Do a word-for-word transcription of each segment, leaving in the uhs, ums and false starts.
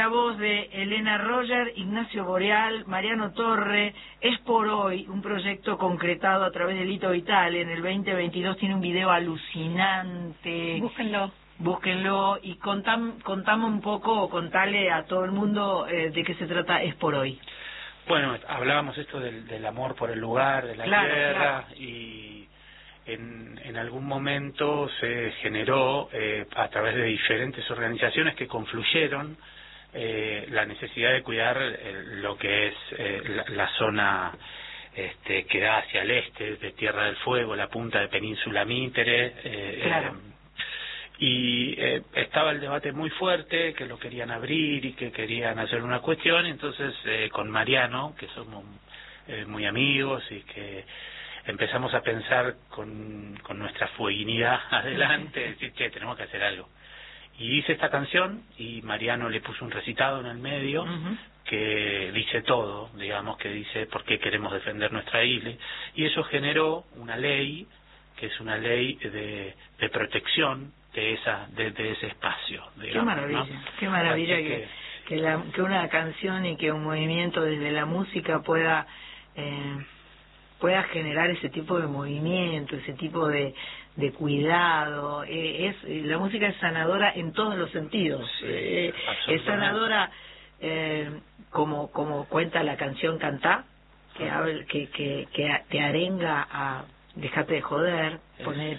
la voz de Elena Roger, Ignacio Boreal, Mariano Torre. Es por hoy, un proyecto concretado a través de Lito Vitale. En el veinte veintidós tiene un video alucinante. Búsquenlo. Búsquenlo y contam, contame un poco, contale a todo el mundo eh, de qué se trata Es por hoy. Bueno, hablábamos esto del, del amor por el lugar, de la claro, tierra, claro. y en, en algún momento se generó eh, a través de diferentes organizaciones que confluyeron eh, la necesidad de cuidar eh, lo que es eh, la, la zona este, que da hacia el este de Tierra del Fuego, la punta de Península Mitre. Eh, claro. eh, y eh, estaba el debate muy fuerte, que lo querían abrir y que querían hacer una cuestión. Entonces eh, con Mariano, que somos eh, muy amigos y que empezamos a pensar con, con nuestra fueguinidad adelante, decir, che, tenemos que hacer algo. Y hice esta canción y Mariano le puso un recitado en el medio uh-huh. que dice todo, digamos, que dice por qué queremos defender nuestra isla, y eso generó una ley que es una ley de, de protección de esa de, de ese espacio, digamos, qué maravilla, ¿no? Qué maravilla que, que, que, la, que una canción y que un movimiento desde la música pueda eh, pueda generar ese tipo de movimiento, ese tipo de, de cuidado. Eh, es la música es sanadora en todos los sentidos. Sí, eh, es sanadora eh, como como cuenta la canción Cantá, que, uh-huh. que, que, que te arenga a dejate de joder, poner,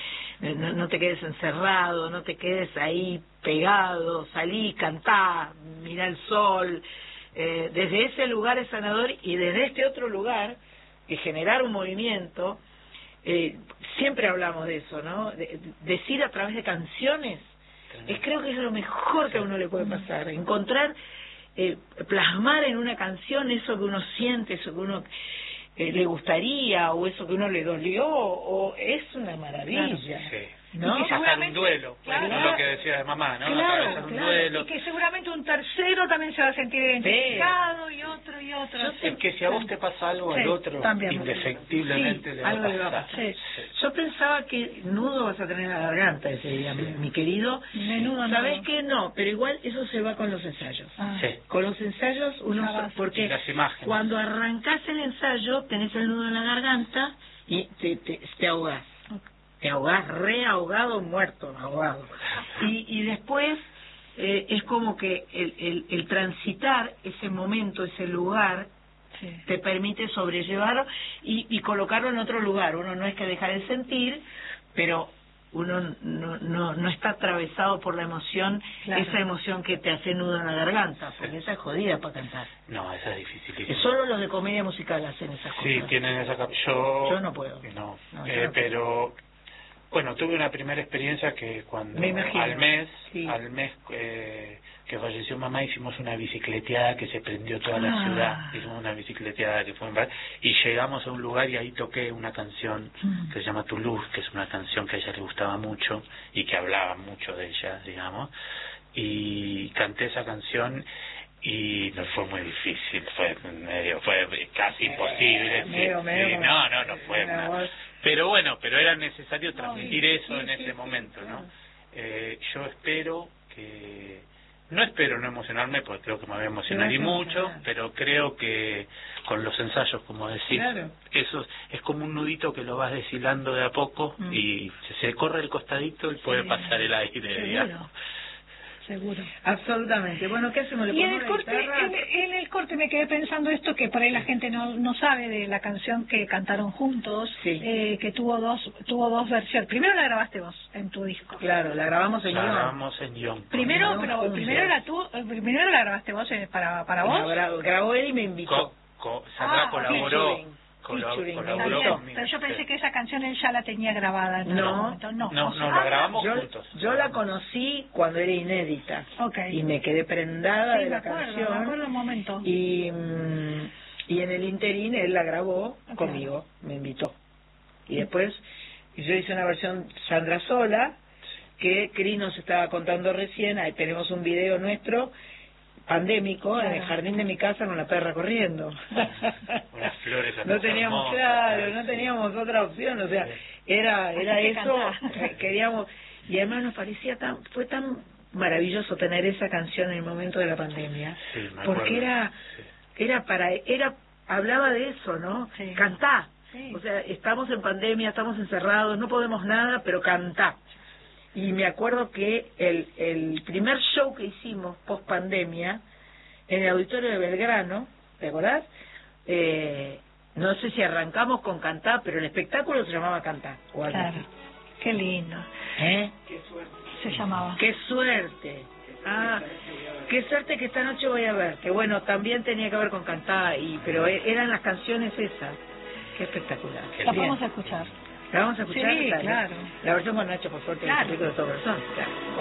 no, no te quedes encerrado, no te quedes ahí pegado, salí, cantá, mira el sol. Eh, desde ese lugar es sanador, y desde este otro lugar, de generar un movimiento, eh, siempre hablamos de eso, ¿no? De, de decir a través de canciones, es, creo que es lo mejor que a uno le puede pasar, encontrar, eh, plasmar en una canción eso que uno siente, eso que uno Eh, le gustaría, o eso que uno le dolió, o es una maravilla. Claro, sí. ¿No? Y que hacer un duelo, claro, bueno, lo que decía de mamá, ¿no? Claro, un claro. duelo. Y que seguramente un tercero también se va a sentir identificado, y otro y otro. Yo sé que si a vos te pasa algo, sí, al otro también, indefectiblemente sí, le va a pasar. Le va a pasar. Sí. Sí. Yo pensaba que nudo vas a tener en la garganta ese día, sí. mi, mi querido. Menudo, ¿Sabés no. que no? Pero igual eso se va con los ensayos. Ah. Sí. Con los ensayos uno... Ah, porque las imágenes. Cuando arrancás el ensayo tenés el nudo en la garganta y te, te, te ahogás. Te ahogás, re ahogado, muerto, ahogado. Y, y después eh, es como que el, el, el transitar ese momento, ese lugar, sí. te permite sobrellevarlo y, y colocarlo en otro lugar. Uno no es que deja de sentir, pero uno no, no, no está atravesado por la emoción, claro. esa emoción que te hace nudo en la garganta, porque esa es jodida para cantar. No, esa es difícil. Solo los de comedia musical hacen esas cosas. Sí, tienen esa... Yo, yo no puedo. No, no eh, no pero... Puedo. Bueno, tuve una primera experiencia que cuando al mes, sí. al mes eh, que falleció mamá, hicimos una bicicleteada que se prendió toda ah. la ciudad. Hicimos una bicicleteada que fue en... y llegamos a un lugar y ahí toqué una canción mm. que se llama Tu Luz, que es una canción que a ella le gustaba mucho y que hablaba mucho de ella, digamos. Y canté esa canción y no fue muy difícil, fue medio, fue casi imposible. Medio, sí, medio, sí, no, no, no fue una... Pero bueno, pero era necesario transmitir sí, eso sí, en sí, ese sí, momento, sí, ¿no? claro. Eh, yo espero que... No espero no emocionarme, porque creo que me voy a emocionar y mucho, pero creo que con los ensayos, como decís, claro. eso es como un nudito que lo vas deshilando de a poco mm. y se, se corre el costadito y sí. puede pasar el aire, seguro. digamos. Seguro. Absolutamente. Bueno, ¿qué hacemos? ¿Le y en el, corte, en, en el corte me quedé pensando esto, que por ahí la gente no no sabe de la canción que cantaron juntos, sí. eh, que tuvo dos tuvo dos versiones. Primero la grabaste vos en tu disco. Claro, la grabamos en La guión. grabamos en guión. Primero, pero primero la tu, primero la grabaste vos para para vos. La grabó, grabó él y me invitó. Co, co, Sandra ah, colaboró. Featuring. Colaboró, colaboró conmigo. Pero yo pensé que esa canción él ya la tenía grabada en no, momento. No, no, o sea, no, la grabamos yo, juntos. Yo la conocí cuando era inédita. Okay. Y me quedé prendada sí, de la acuerdo, canción. Me acuerdo un momento. Y, y en el interín él la grabó okay. conmigo, me invitó. Y después yo hice una versión Sandra sola, que Cris nos estaba contando recién. Ahí tenemos un video nuestro pandémico, claro. en el jardín de mi casa con la perra corriendo. Unas flores no teníamos hermosas, claro, no teníamos otra opción, o sea, era era eso, queríamos, y además nos parecía tan, fue tan maravilloso tener esa canción en el momento de la pandemia, Sí, me porque acuerdo. era Sí. era para era hablaba de eso, ¿no? Sí. Cantá. Sí. O sea, estamos en pandemia, estamos encerrados, no podemos nada, pero cantá. Y me acuerdo que el el primer show que hicimos post pandemia en el auditorio de Belgrano, ¿te acordás? Eh, no sé si arrancamos con Cantá, pero el espectáculo se llamaba Cantá o algo Claro. así. Qué lindo. ¿Eh? Se llamaba. ¡Qué suerte! Ah, qué suerte que esta noche voy a ver. Que bueno, también tenía que ver con Cantá, y pero e- eran las canciones esas. Qué espectacular. La Bien. vamos a escuchar. ¿La vamos a escuchar? Sí, Dale. claro. La versión con Nacho, por suerte, Claro. el de todo corazón. Claro.